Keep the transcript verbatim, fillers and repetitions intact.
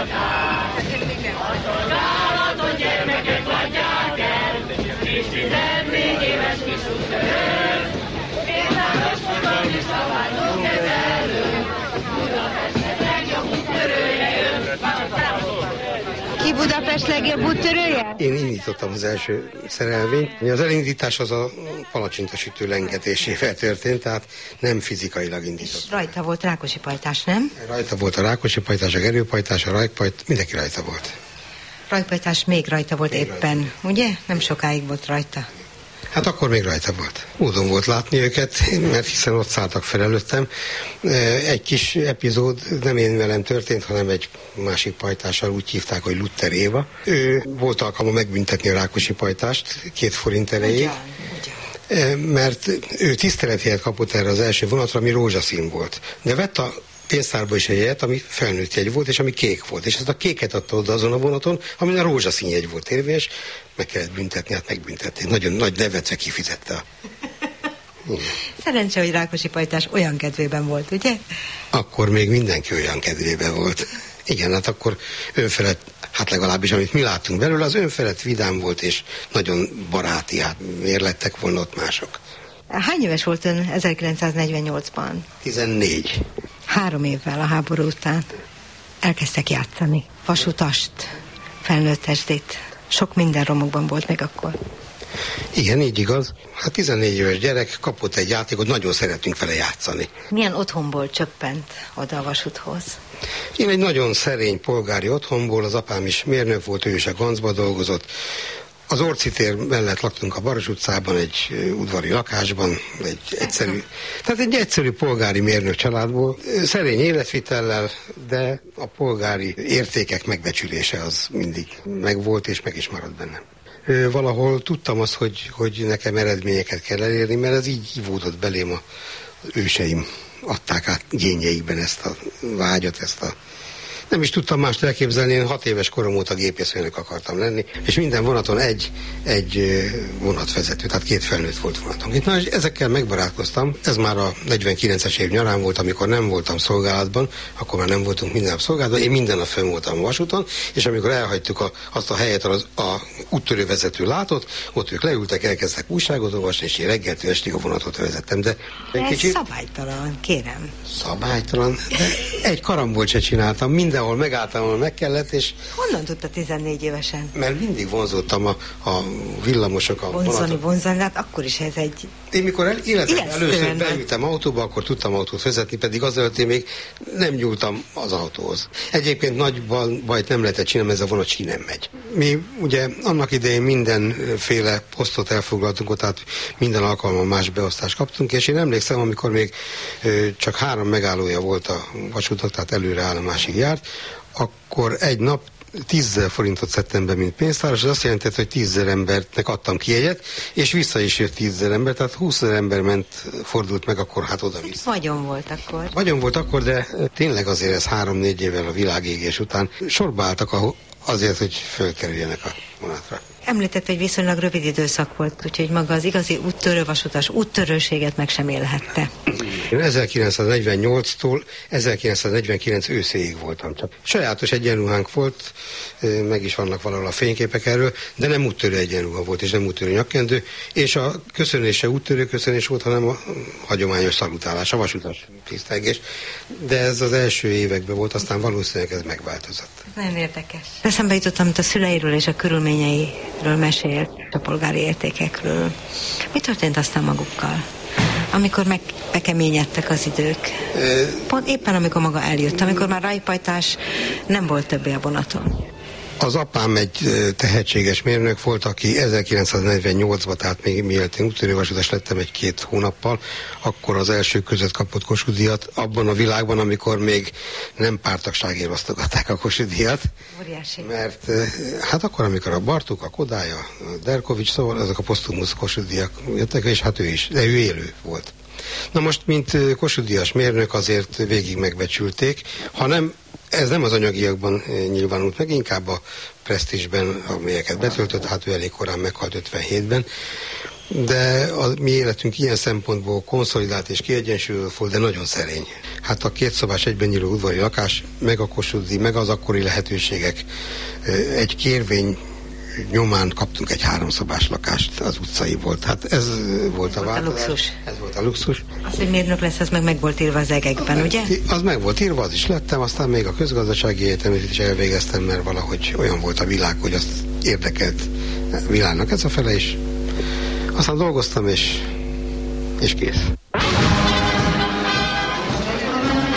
szolgáltatás. Szolgálaton gyermekek látják el, és tizennégy éves kis úttörők, Pénzáros fogadni szabályzó kezelő, Budapest legjobb úttörője jön. Ki Budapest legjobb úttörője? Én indítottam az első szerelvényt. Az elindítás az a palacsintasütő lengetésével történt, tehát nem fizikailag indítottam. És rajta volt Rákosi pajtás, nem? Rajta volt a Rákosi pajtás, a Gerőpajtás, a Rajkpajt, mindenki rajta volt. Rajkpajtás még rajta volt még éppen, rajta. Ugye? Nem sokáig volt rajta. Hát akkor még rajta volt. Módon volt látni őket, mert hiszen ott szálltak fel előttem. Egy kis epizód nem én velem történt, hanem egy másik pajtással, úgy hívták, hogy Luther Éva. Ő volt alkalma megbüntetni a Rákosi pajtást két forint erejéig. Mert ő tiszteletjegyet kapott erre az első vonatra, ami rózsaszín volt. De vett a pénztárba is egy jegyet, ami felnőtt jegy volt, és ami kék volt. És ezt a kéket adta oda azon a vonaton, amin a rózsaszín jegy volt érvényes, meg kellett büntetni, hát megbüntették. Nagyon nagy nevetve kifizette a... Szerencse, hogy Rákosi pajtás olyan kedvében volt, ugye? Akkor még mindenki olyan kedvében volt. Igen, hát akkor önfelett, hát legalábbis amit mi láttunk belőle, az önfelett vidám volt, és nagyon baráti, hát miért lettek volna ott mások. Hány éves volt ön ezerkilencszáznegyvennyolcban? tizennégy. Három évvel a háború után elkezdtek játszani. Vasutast, felnőtt testét. Sok minden romokban volt még akkor. Igen, így igaz. Hát tizennégy éves gyerek kapott egy játékot, nagyon szeretünk vele játszani. Milyen otthonból csöppent oda a vasúthoz? Én egy nagyon szerény polgári otthonból, az apám is mérnök volt, ő is a Gancba dolgozott. Az Orci tér mellett laktunk a Baros utcában, egy udvari lakásban, egy egyszerű, tehát egy egyszerű polgári mérnök családból, szerény életvitellel, de a polgári értékek megbecsülése az mindig megvolt és meg is maradt bennem. Valahol tudtam azt, hogy, hogy nekem eredményeket kell elérni, mert ez így ivódott belém, az őseim adták át gényeikben ezt a vágyat, ezt a... Nem is tudtam mást elképzelni, én hat éves korom óta gépészmérnök akartam lenni, és minden vonaton egy, egy vonatvezető, tehát két felnőtt volt vonaton. Na, és ezekkel megbarátkoztam, ez már a negyvenkilences év nyarán volt, amikor nem voltam szolgálatban, akkor már nem voltunk minden nap szolgálatban, én minden nap fönn voltam a vasúton, és amikor elhagytuk a, azt a helyet, az a úttörővezető látott, ott ők leültek, elkezdtek újságot olvasni, és én reggeltől estig a vonatot vezettem. De, de kicsit... ez szabálytalan, kérem. Szabálytalan? De egy karambolt se csináltam, minden ahol megálltam, ahol meg kellett, és... Honnan tudta tizennégy évesen? Mert mindig vonzottam a, a villamosok, a vonzani, vonatok. Vonzani, hát akkor is ez egy... Én mikor el, életem először beültem autóba, akkor tudtam autót vezetni, pedig azelőtt én még nem nyúltam az autóhoz. Egyébként nagy bajt nem lehetett csinálni, ez a vonat sí nem megy. Mi ugye annak idején mindenféle posztot elfoglaltunk, tehát minden alkalommal más beosztást kaptunk, és én emlékszem, amikor még ö, csak három megállója volt a vasútnak, tehát előre állomásig járt, akkor egy nap tízezer forintot szedtem be, mint pénztáros, az azt jelentett, hogy tízezer embernek adtam ki jegyet, és vissza is jött tízezer ember, tehát húszezer ember ment, fordult meg, akkor hát oda-vissza. Vagyon volt akkor. Vagyon volt akkor, de tényleg azért ez három-négy évvel a világégés után sorba álltak azért, hogy fölkerüljenek a vonatra. Említett, hogy viszonylag rövid időszak volt, úgyhogy maga az igazi úttörővasutas úttörőséget meg sem élhette. Én ezerkilencszáznegyvennyolctól ezerkilencszáznegyvenkilenc őszéig voltam. Csak sajátos egyenruhánk volt, meg is vannak valahol a fényképek erről, de nem úttörő egyenruha volt, és nem úttörő nyakkendő, és a köszönése úttörő köszönés volt, hanem a hagyományos szalutálás, a vasutas tisztelgés. De ez az első években volt, aztán valószínűleg ez megváltozott. Nagyon érdekes. Eszembe jutottam, amit a szüleiről és a körülményeiről mesélt, a polgári értékekről. Mi történt aztán magukkal? Amikor meg bekeményedtek az idők. Pont éppen amikor maga eljött, amikor már Rajkpajtás nem volt többé a vonaton. Az apám egy tehetséges mérnök volt, aki ezerkilencszáznegyvennyolcban, tehát még mielőtt én úttörővasutas lettem egy-két hónappal, akkor az első között kapott Kossuth-díjat abban a világban, amikor még nem pártagságért osztogatták a Kossuth-díjat. Óriási. Mert hát akkor, amikor a Bartók, a Kodály, a Derkovics, szóval azok a posztumusz Kossuth-díjak jöttek, és hát ő is, de ő élő volt. Na most, mint Kossuth-díjas mérnök azért végig megbecsülték, hanem ez nem az anyagiakban nyilvánult meg, inkább a presztízsben, amelyeket betöltött, hát ő elég korán meghalt ötvenhétben. de a mi életünk ilyen szempontból konszolidált és kiegyensúlyozott volt, de nagyon szerény. Hát a két szobás egyben nyíló udvari lakás, meg a Kossuth-díj, meg az akkori lehetőségek, egy kérvény nyomán kaptunk egy háromszobás lakást, az utcai volt. Hát ez volt a változás. A luxus. Ez volt a luxus. Az, hogy mérnök lesz, az meg meg volt írva az egekben, meg, ugye? Az meg volt írva, az is lettem, aztán még a közgazdasági egyetemet is elvégeztem, mert valahogy olyan volt a világ, hogy azt érdekelt a világnak ez a fele is. Aztán dolgoztam, és, és kész.